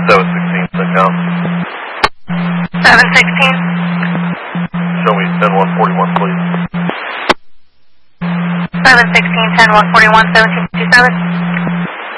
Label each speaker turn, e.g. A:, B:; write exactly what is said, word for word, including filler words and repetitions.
A: seven sixteen, set down.
B: seven sixteen.
A: Show me ten one forty-one, please.
B: seven sixteen, ten one forty-one, seventeen fifty-seven.